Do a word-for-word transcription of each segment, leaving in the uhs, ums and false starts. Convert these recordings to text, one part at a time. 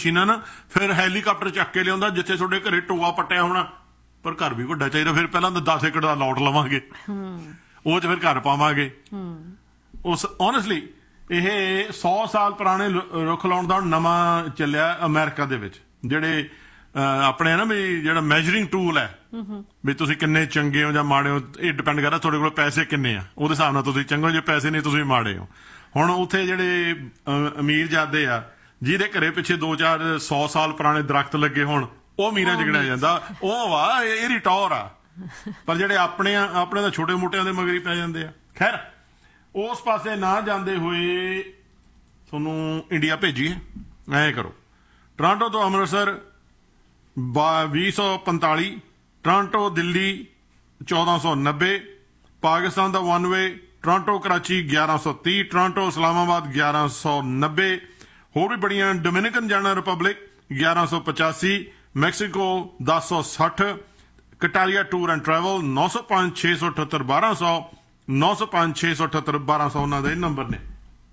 ਮਸ਼ੀਨਾਂ ਨਾ, ਫਿਰ ਹੈਲੀਕਾਪਟਰ ਚੱਕ ਕੇ ਲਿਆਉਂਦਾ ਜਿੱਥੇ ਤੁਹਾਡੇ ਘਰੇ ਟੋਆ ਪੱਟਿਆ ਹੋਣਾ, ਪਰ ਘਰ ਵੀ ਵੱਡਾ ਚਾਹੀਦਾ। ਫਿਰ ਪਹਿਲਾਂ ਤਾਂ ਦਸ ਏਕੜ ਦਾ ਲੋਟ ਲਵਾਂਗੇ, ਉਹ ਚ ਫਿਰ ਘਰ ਪਾਵਾਂਗੇ। ਉਸ ਓਨੈਸਟਲੀ ਇਹ ਸੌ ਸਾਲ ਪੁਰਾਣੇ ਰੁੱਖ ਲਾਉਣ ਦਾ ਨਵਾਂ ਚੱਲਿਆ ਅਮਰੀਕਾ ਦੇ ਵਿੱਚ। ਜਿਹੜੇ ਆਪਣੇ ਨਾ ਵੀ ਜਿਹੜਾ ਮੈਜਰਿੰਗ ਟੂਲ ਹੈ ਵੀ ਤੁਸੀਂ ਕਿੰਨੇ ਚੰਗੇ ਹੋ ਜਾਂ ਮਾੜੇ ਹੋ, ਇਹ ਡਿਪੈਂਡ ਕਰਦਾ ਤੁਹਾਡੇ ਕੋਲ ਪੈਸੇ ਕਿੰਨੇ ਆ, ਉਹਦੇ ਹਿਸਾਬ ਨਾਲ ਤੁਸੀਂ ਚੰਗੇ ਹੋ। ਜੇ ਪੈਸੇ ਨਹੀਂ ਤੁਸੀਂ ਮਾੜੇ ਹੋ। ਹੁਣ ਉੱਥੇ ਜਿਹੜੇ ਅਮੀਰ ਜਾਦੇ ਆ ਜਿਹਦੇ ਘਰੇ ਪਿੱਛੇ ਦੋ ਚਾਰ ਸੌ ਸਾਲ ਪੁਰਾਣੇ ਦਰਖਤ ਲੱਗੇ ਹੋਣ, ਉਹ ਅਮੀਰਾਂ ਚ ਗਿਣਿਆ ਜਾਂਦਾ। ਉਹ ਵਾ ਇਹਦੀ ਟੌਰ ਆ। ਪਰ ਜਿਹੜੇ ਆਪਣੇ ਆਪਣੇ ਤਾਂ ਛੋਟੇ ਮੋਟਿਆਂ ਦੇ ਮਗਰ ਹੀ ਪੈ ਜਾਂਦੇ ਆ। ਖੈਰ ਉਸ ਪਾਸੇ ਨਾ ਜਾਂਦੇ ਹੋਏ ਤੁਹਾਨੂੰ ਇੰਡੀਆ ਭੇਜੀਏ। ਐਂ ਕਰੋ, ਟੋਰਾਂਟੋ ਤੋਂ ਅੰਮ੍ਰਿਤਸਰ ਵੀਹ ਸੌ ਪੰਤਾਲੀ, ਟੋਰਾਂਟੋ ਦਿੱਲੀ ਚੌਦਾਂ ਸੌ ਨੱਬੇ, ਪਾਕਿਸਤਾਨ ਦਾ ਵਨ ਵੇ ਟੋਰਾਂਟੋ ਕਰਾਚੀ ਗਿਆਰਾਂ ਸੌ ਤੀਹ, ਟੋਰਾਂਟੋ ਇਸਲਾਮਾਬਾਦ ਗਿਆਰਾਂ ਸੌ ਨੱਬੇ। ਹੋਰ ਵੀ ਬੜੀਆਂ, ਡੋਮਿਨਿਕਨ ਜਾਣਾ ਰਿਪਬਲਿਕ ਗਿਆਰਾਂ ਸੌ ਪਚਾਸੀ, ਮੈਕਸੀਕੋ ਦਸ ਸੌ ਸੱਠ, ਕਟਾਲੀਆ ਟੂਰ ਐਂਡ ਟਰੈਵਲ ਨੌ ਸੌ ਪੰਜ ਛੇ ਸੌ ਅਠੱਤਰ ਬਾਰਾਂ ਸੌ, ਨੌ ਸੌ ਪੰਜ ਛੇ ਸੌ ਅਠੱਤਰ ਬਾਰਾਂ ਸੌ ਉਹਨਾਂ ਦੇ ਨੰਬਰ ਨੇ।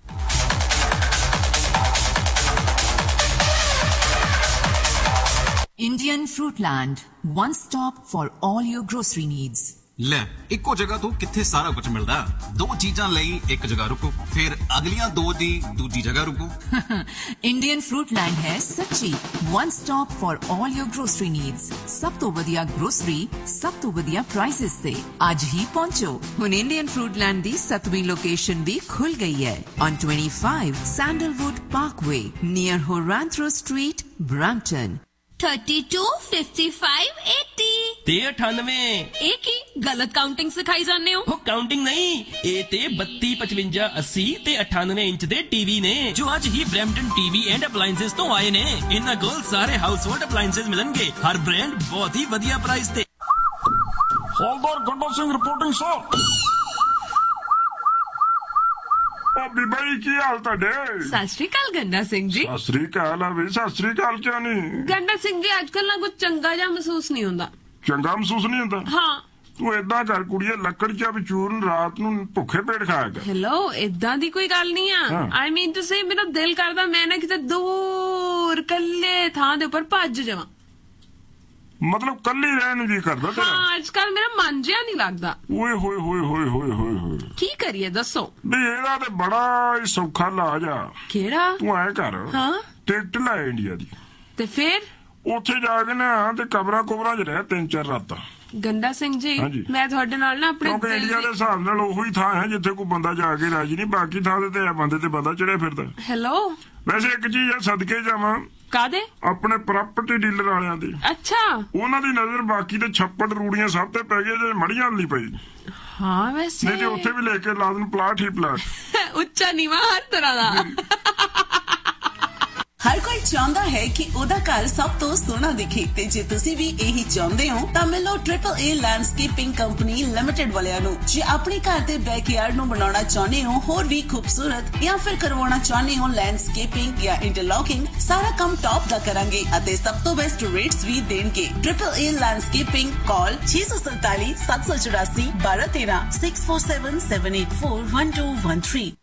Indian Fruitland, one stop for all your grocery needs. ਲੈ ਇੱਕੋ ਜਗ੍ਹਾ ਤੋਂ ਕਿੱਥੇ ਸਾਰਾ ਕੁਝ ਮਿਲਦਾ। ਦੋ ਚੀਜ਼ਾਂ ਲਈ ਇੱਕ ਜਗ੍ਹਾ ਰੁਕੋ, ਫਿਰ ਅਗਲੀਆਂ ਦੋ ਦੀ ਦੂਜੀ ਜਗ੍ਹਾ ਰੁਕੋ। Indian Fruitland ਹੈ ਸੱਚੀ one stop for all your grocery needs. ਸਭ ਤੋਂ ਵਧੀਆ grocery, ਸਭ ਤੋਂ ਵਧੀਆ prices ਤੇ ਅੱਜ ਹੀ ਪਹੁੰਚੋ। ਹੁਣ Indian Fruitland ਦੀ ਸੱਤਵੀਂ ਲੋਕੇਸ਼ਨ ਵੀ ਖੁੱਲ ਗਈ ਹੈ on twenty-five Sandalwood Parkway near Horantro Street, Brampton. thirty-two fifty-five eighty ਤੇ ਅਠਾਨਵੇਂ। ਇਹ ਕੀ ਗਲਤ ਕਾਊਂਟਿੰਗ ਸਿਖਾਈ ਜਾਂਦੇ ਹੋ? ਉਹ ਕਾਊਂਟਿੰਗ ਨਹੀਂ, ਇਹ ਤੇ ਬੱਤੀ ਪਚਵੰਜਾ ਅੱਸੀ ਤੇ ਅਠਾਨਵੇਂ ਇੰਚ ਦੇ ਟੀਵੀ ਨੇ ਜੋ ਅੱਜ ਹੀ ਬ੍ਰੈਂਪਟਨ ਟੀਵੀ ਐਂਡ ਅਪਲਾਇੰਸਸ ਤੋਂ ਆਏ ਨੇ। ਇਹਨਾਂ ਕੋਲ ਸਾਰੇ ਹਾਊਸ ਹੋਲਡ ਅਪਲਾਇੰਸਸ ਮਿਲਣਗੇ, ਹਰ ਬ੍ਰਾਂਡ ਬਹੁਤ ਹੀ ਵਧੀਆ ਪ੍ਰਾਈਸ ਤੇ। ਹੌਲਦਾਰ ਗੰਡਾ ਸਿੰਘ ਰਿਪੋਰਟਿੰਗ ਸਰ। ਉਹ ਬੀਬਾਈ ਕੀ ਹਾਲ ਤੁਹਾਡੇ? ਸਤਿ ਸ਼੍ਰੀ ਅਕਾਲ ਗੰਡਾ ਸਿੰਘ ਜੀ। ਸਤਿ ਸ੍ਰੀ ਅਕਾਲ ਆ ਵੀ, ਸਤਿ ਸ੍ਰੀ ਅਕਾਲ ਕਿਉਂ ਨਹੀਂ? ਗੰਡਾ ਸਿੰਘ ਜੀ ਅੱਜ ਕੱਲ ਨਾ ਕੁਝ ਚੰਗਾ ਜਿਹਾ ਮਹਿਸੂਸ ਨਹੀਂ ਹੁੰਦਾ। ਚੰਗਾ ਮਹਿਸੂਸ ਨਹੀਂ ਹੁੰਦਾ? ਹਾਂ। ਤੂੰ ਏਦਾਂ ਕਰ ਕੁੜੀਏ, ਲੱਕੜ ਚਾ ਵਿਚੂਰਨ ਰਾਤ ਨੂੰ ਭੁੱਖੇ ਪੇਟ ਖਾਇਆ ਕਰ। ਹੈਲੋ, ਏਦਾਂ ਦੀ ਕੋਈ ਗੱਲ ਨਹੀਂ ਆ। ਆਈ ਮੀਨ ਟੂ ਸੇ ਮੇਰਾ ਦਿਲ ਕਰਦਾ ਮੈਂ ਨਾ ਕਿਤੇ ਦੂਰ ਕੱਲੇ ਥਾਂ ਦੇ ਉੱਪਰ ਭੱਜ ਜਾਵਾਂ। ਮਤਲਬ ਕੱਲੀ ਰਹਿਣ ਨੂੰ ਜੀ ਕਰਦਾ ਤੇਰਾ? ਹਾਂ, ਅੱਜ ਕੱਲ ਮੇਰਾ ਮਨ ਜਿਹਾ ਨਹੀਂ ਲੱਗਦਾ। ਓਏ ਹੋਏ ਹੋਏ ਹੋਏ ਹੋਏ ਹੋਏ ਹੋਏ। ਕੀ ਕਰੀਏ ਦੱਸੋ? ਵੀ ਇਹਦਾ ਤੇ ਬੜਾ ਹੀ ਸੌਖਾ ਇਲਾਜ ਆ। ਕਿਹੜਾ? ਤੂੰ ਐ ਕਰ, ਹਾਂ, ਟਿਕਟ ਲੈ ਇੰਡੀਆ ਦੀ, ਤੇ ਫਿਰ ਉੱਥੇ ਜਾ ਕੇ ਨਾ ਤੇ ਕਬਰਾਂ ਕੁਬਰਾਂ 'ਚ ਰਹਿ ਤਿੰਨ ਚਾਰ ਰਾਤਾਂ। ਗੰਡਾ ਸਿੰਘ ਜੀ ਮੈਂ ਤੁਹਾਡੇ ਨਾਲ ਨਾ ਆਪਣੇ ਕਿਉਂਕਿ ਇੰਡੀਆ ਦੇ ਹਿਸਾਬ ਨਾਲ ਉਹੀ ਥਾਂ ਹੈ ਜਿੱਥੇ ਕੋਈ ਬੰਦਾ ਜਾ ਕੇ ਰਾਜੀ ਨਹੀਂ, ਬਾਕੀ ਥਾਂ ਤੇ ਬੰਦੇ ਤੇ ਬੰਦਾ ਚੜਿਆ ਫਿਰਦਾ। ਹੈਲੋ, ਵੈਸੇ ਇੱਕ ਚੀਜ਼ ਆ, ਸਦਕੇ ਜਾਵਾਂ। ਕਾਦੇ? ਆਪਣੇ ਪ੍ਰਾਪਰਟੀ ਡੀਲਰ ਵਾਲਿਆਂ ਦੀ। ਅੱਛਾ। ਉਹਨਾਂ ਦੀ ਨਜ਼ਰ ਬਾਕੀ ਤੇ ਛੱਪੜ ਰੂੜੀਆਂ ਸਭ ਤੇ ਪੈ ਗਏ, ਜੇ ਮੜੀਆਂ ਨਹੀਂ ਪਈ। ਹਾਂ ਵੈਸੇ ਨਹੀਂ ਤੇ ਉੱਥੇ ਵੀ ਲੈ ਕੇ ਲਾ ਦੇਣ ਪਲਾਟ ਹੀ ਪਲਾਟ। ਉੱਚਾ ਨੀਵਾਂ ਹਰ ਤਰ੍ਹਾਂ ਦਾ। ਹਰ ਕੋਈ ਚਾਹੁੰਦਾ ਹੈ ਕਿ ਉਹਦਾ ਘਰ ਸਭ ਤੋਂ ਸੋਹਣਾ ਦਿਖੇ ਤੇ ਜੇ ਤੁਸੀਂ ਵੀ ਇਹੀ ਚਾਹੁੰਦੇ ਹੋ ਤਾਂ ਮਿਲੋ ਟ੍ਰਿਪਲ ਏ ਲੈਂਡਸਕੇਪਿੰਗ ਕੰਪਨੀ ਲਿਮਟਿਡ ਵਾਲਿਆਂ ਨੂੰ। ਜੇ ਆਪਣੇ ਘਰ ਦੇ ਬੈਕਯਾਰਡ ਨੂੰ ਬਣਾਉਣਾ ਚਾਹੁੰਦੇ ਹੋ ਹੋਰ ਵੀ ਖੂਬਸੂਰਤ, ਜਾਂ ਫਿਰ ਕਰਵਾਉਣਾ ਚਾਹੁੰਦੇ ਹੋ ਲੈਂਡਸਕੇਪਿੰਗ ਜਾਂ ਇੰਟਰਲੌਕਿੰਗ, ਸਾਰਾ ਕੰਮ ਟੌਪ ਦਾ ਕਰਾਂਗੇ ਅਤੇ ਸਭ ਤੋਂ ਬੈਸਟ ਰੇਟਸ ਵੀ ਦੇਣਗੇ। ਟ੍ਰਿਪਲ ਏ ਲੈਂਡਸਕੇਪਿੰਗ, ਕਾਲ ਛੇ ਸੌ ਸੰਤਾਲੀ ਸੱਤ ਸੌ ਚੁਰਾਸੀ ਬਾਰਾਂ ਤੇਰਾਂ, six four seven seven eight four one two one three.